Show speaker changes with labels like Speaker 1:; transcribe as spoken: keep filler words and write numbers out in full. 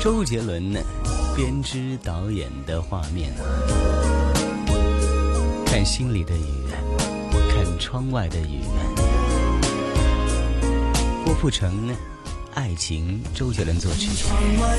Speaker 1: 周杰伦呢编织导演的画面啊，看心里的雨，看窗外的雨。郭富城呢，爱情，周杰伦作曲。